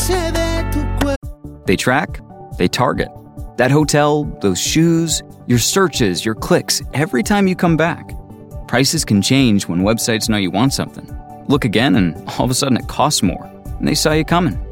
They track, they target. That hotel, those shoes, your searches, your clicks, every time you come back. Prices can change when websites know you want something. Look again and all of a sudden it costs more. And they saw you coming.